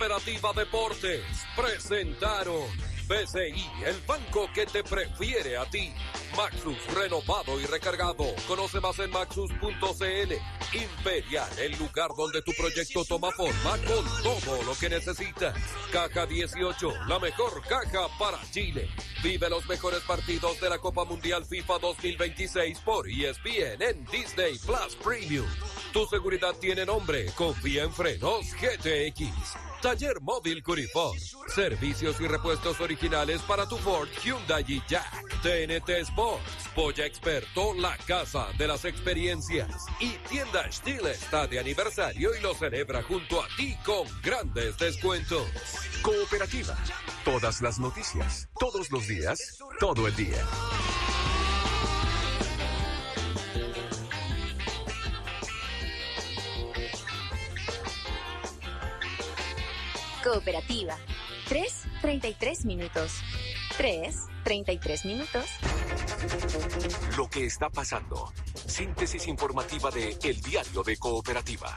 Cooperativa Deportes presentaron BCI, el banco que te prefiere a ti. Maxus, renovado y recargado. Conoce más en maxus.cl. Imperial, el lugar donde tu proyecto toma forma con todo lo que necesitas. Caja 18, la mejor caja para Chile. Vive los mejores partidos de la Copa Mundial FIFA 2026 por ESPN en Disney Plus Premium. Tu seguridad tiene nombre. Confía en Frenos GTX. Taller Móvil Curiford. Servicios y repuestos originales para tu Ford, Hyundai y Jack. TNT Sports. Polla Experto, la casa de las experiencias. Y Tienda Stihl está de aniversario y lo celebra junto a ti con grandes descuentos. Cooperativa. Todas las noticias. Todos los días. Todo el día. Cooperativa. 3:33 minutos. 3:33 minutos. Lo que está pasando. Síntesis informativa de El Diario de Cooperativa.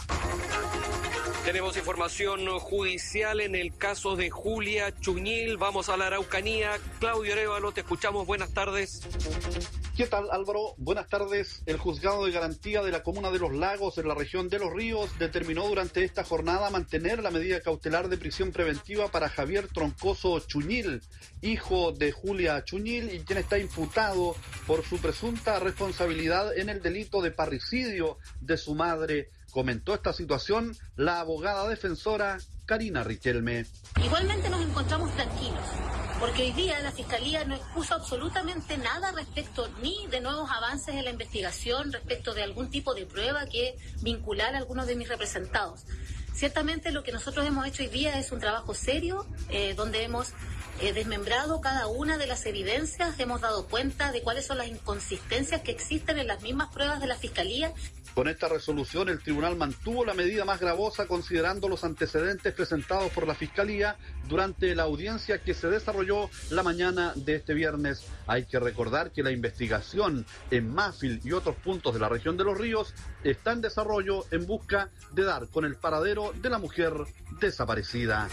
Tenemos información judicial en el caso de Julia Chuñil. Vamos a la Araucanía. Claudio Arévalo, te escuchamos. Buenas tardes. ¿Qué tal, Álvaro? Buenas tardes. El juzgado de garantía de la comuna de Los Lagos, en la región de Los Ríos, determinó durante esta jornada mantener la medida cautelar de prisión preventiva para Javier Troncoso Chuñil, hijo de Julia Chuñil, y quien está imputado por su presunta responsabilidad en el delito de parricidio de su madre. Comentó esta situación la abogada defensora Karina Riquelme. Igualmente nos encontramos tranquilos, porque hoy día la Fiscalía no expuso absolutamente nada respecto ni de nuevos avances en la investigación, respecto de algún tipo de prueba que vinculara a algunos de mis representados. Ciertamente lo que nosotros hemos hecho hoy día es un trabajo serio, donde hemos desmembrado cada una de las evidencias, hemos dado cuenta de cuáles son las inconsistencias que existen en las mismas pruebas de la Fiscalía. Con esta resolución, el tribunal mantuvo la medida más gravosa considerando los antecedentes presentados por la Fiscalía durante la audiencia que se desarrolló la mañana de este viernes. Hay que recordar que la investigación en Mafil y otros puntos de la región de Los Ríos está en desarrollo en busca de dar con el paradero de la mujer desaparecida.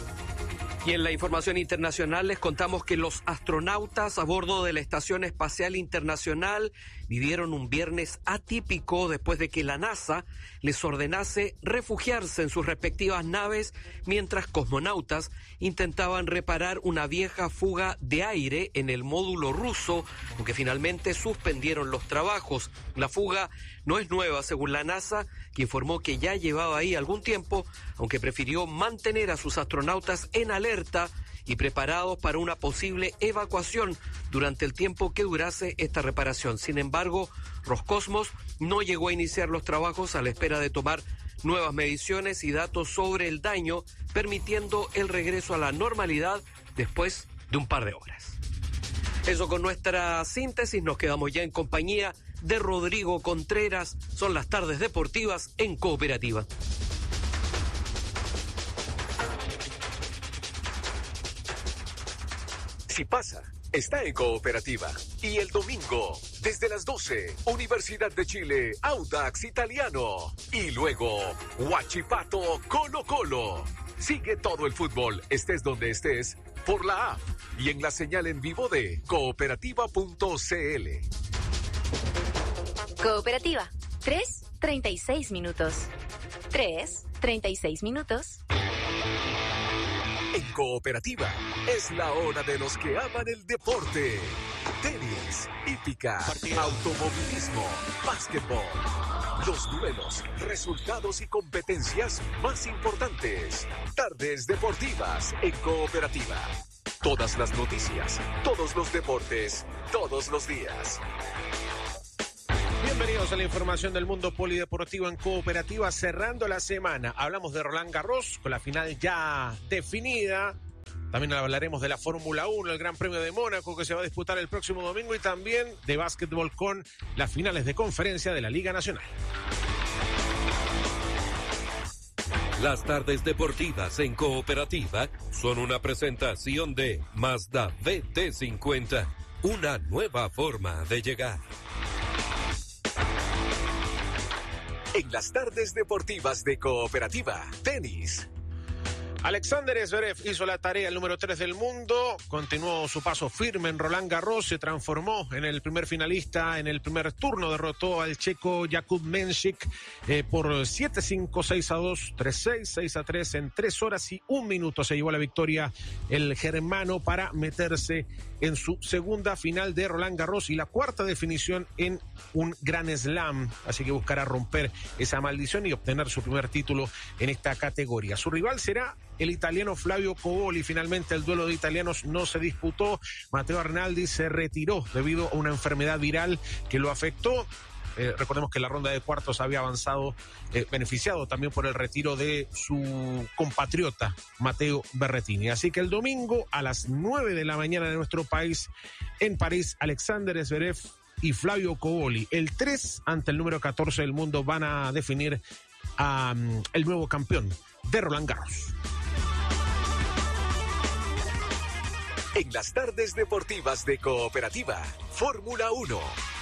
Y en la información internacional les contamos que los astronautas a bordo de la Estación Espacial Internacional vivieron un viernes atípico después de que la NASA les ordenase refugiarse en sus respectivas naves mientras cosmonautas intentaban reparar una vieja fuga de aire en el módulo ruso, aunque finalmente suspendieron los trabajos. La fuga no es nueva, según la NASA, que informó que ya llevaba ahí algún tiempo, aunque prefirió mantener a sus astronautas en alerta y preparados para una posible evacuación durante el tiempo que durase esta reparación. Sin embargo, Roscosmos no llegó a iniciar los trabajos a la espera de tomar nuevas mediciones y datos sobre el daño, permitiendo el regreso a la normalidad después de un par de horas. Eso con nuestra síntesis, nos quedamos ya en compañía de Rodrigo Contreras. Son las tardes deportivas en Cooperativa. Si pasa, está en Cooperativa. Y el domingo, desde las 12, Universidad de Chile, Audax Italiano. Y luego, Huachipato Colo Colo. Sigue todo el fútbol, estés donde estés, por la app y en la señal en vivo de cooperativa.cl. Cooperativa. 3:36 minutos. 3:36 minutos. En Cooperativa, es la hora de los que aman el deporte. Tenis, hípica, automovilismo, básquetbol. Los duelos, resultados y competencias más importantes. Tardes deportivas en Cooperativa. Todas las noticias, todos los deportes, todos los días. Bienvenidos a la información del mundo polideportivo en Cooperativa, cerrando la semana. Hablamos de Roland Garros con la final ya definida. También hablaremos de la Fórmula 1, el Gran Premio de Mónaco que se va a disputar el próximo domingo, y también de básquetbol con las finales de conferencia de la Liga Nacional. Las tardes deportivas en Cooperativa son una presentación de Mazda BT50, una nueva forma de llegar. En las tardes deportivas de Cooperativa, tenis. Alexander Zverev hizo la tarea, el número 3 del mundo, continuó su paso firme en Roland Garros, se transformó en el primer finalista, en el primer turno derrotó al checo Jakub Mensik por 7-5, 6-2, 3-6, 6-3, en 3 horas y 1 minuto se llevó la victoria el germano para meterse en su segunda final de Roland Garros y la cuarta definición en un Grand Slam, así que buscará romper esa maldición y obtener su primer título en esta categoría. Su rival será el italiano Flavio Cobolli. Finalmente el duelo de italianos no se disputó. Matteo Arnaldi se retiró debido a una enfermedad viral que lo afectó. Recordemos que la ronda de cuartos había avanzado, beneficiado también por el retiro de su compatriota Matteo Berrettini. Así que el domingo a las 9 de la mañana de nuestro país, en París, Alexander Zverev y Flavio Cobolli, el 3 ante el número 14 del mundo, van a definir a el nuevo campeón de Roland Garros. En las tardes deportivas de Cooperativa, Fórmula 1.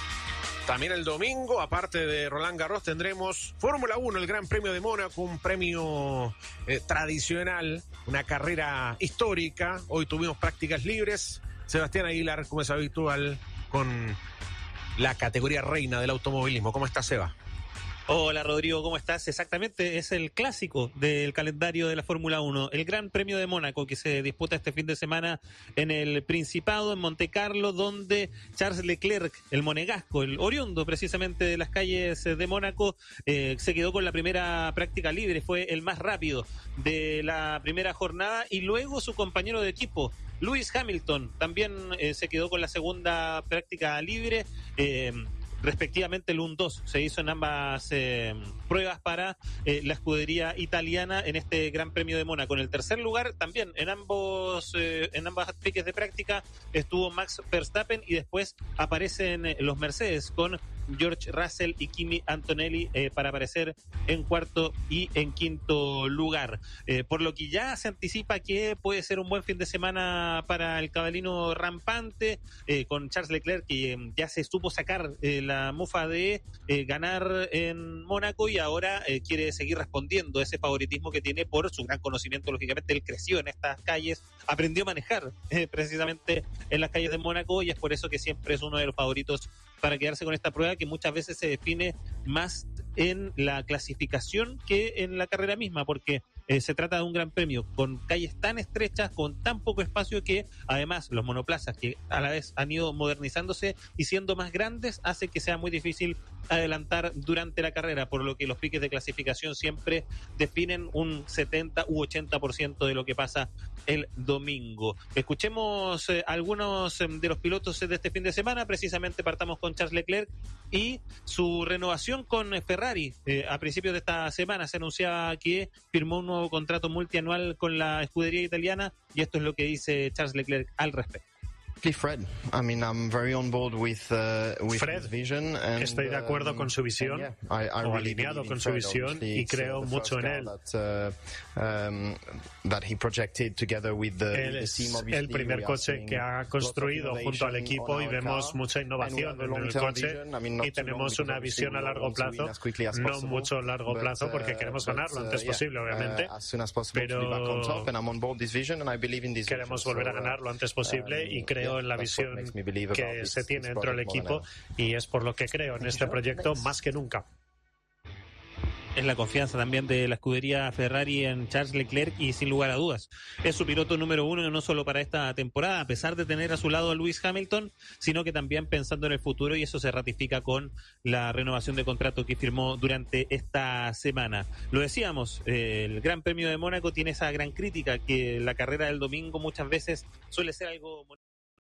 También el domingo, aparte de Roland Garros, tendremos Fórmula 1, el Gran Premio de Mónaco, un premio tradicional, una carrera histórica. Hoy tuvimos prácticas libres. Sebastián Aguilar, como es habitual, con la categoría reina del automovilismo. ¿Cómo está, Seba? Hola Rodrigo, ¿cómo estás? Exactamente, es el clásico del calendario de la Fórmula 1, el Gran Premio de Mónaco que se disputa este fin de semana en el Principado, en Montecarlo, donde Charles Leclerc, el monegasco, el oriundo precisamente de las calles de Mónaco, se quedó con la primera práctica libre, fue el más rápido de la primera jornada y luego su compañero de equipo, Lewis Hamilton, también se quedó con la segunda práctica libre. Respectivamente el 1-2 se hizo en ambas pruebas para la escudería italiana en este Gran Premio de Mónaco. En el tercer lugar también en ambas piques de práctica estuvo Max Verstappen y después aparecen los Mercedes con George Russell y Kimi Antonelli para aparecer en cuarto y en quinto lugar. Por lo que ya se anticipa que puede ser un buen fin de semana para el cabalino rampante, con Charles Leclerc que ya se supo sacar la mufa de ganar en Mónaco y ahora quiere seguir respondiendo a ese favoritismo que tiene por su gran conocimiento. Lógicamente él creció en estas calles, aprendió a manejar precisamente en las calles de Mónaco y es por eso que siempre es uno de los favoritos para quedarse con esta prueba que muchas veces se define más en la clasificación que en la carrera misma, porque se trata de un gran premio con calles tan estrechas, con tan poco espacio que además los monoplazas que a la vez han ido modernizándose y siendo más grandes hace que sea muy difícil adelantar durante la carrera, por lo que los piques de clasificación siempre definen un 70 u 80% de lo que pasa el domingo. Escuchemos algunos de los pilotos de este fin de semana. Precisamente partamos con Charles Leclerc y su renovación con Ferrari. A principios de esta semana se anunciaba que firmó un nuevo contrato multianual con la escudería italiana y esto es lo que dice Charles Leclerc al respecto. Fred, estoy de acuerdo con su visión o alineado con su visión y creo mucho en él. Él es el primer coche que ha construido junto al equipo y vemos mucha innovación en el coche y tenemos una visión a largo plazo, no mucho a largo plazo porque queremos ganar lo antes posible obviamente, pero queremos volver a ganar lo antes posible y creo en la visión que se tiene dentro del equipo y es por lo que creo en este proyecto más que nunca. Es la confianza también de la escudería Ferrari en Charles Leclerc y sin lugar a dudas es su piloto número uno no solo para esta temporada, a pesar de tener a su lado a Lewis Hamilton, sino que también pensando en el futuro y eso se ratifica con la renovación de contrato que firmó durante esta semana. Lo decíamos, el Gran Premio de Mónaco tiene esa gran crítica que la carrera del domingo muchas veces suele ser algo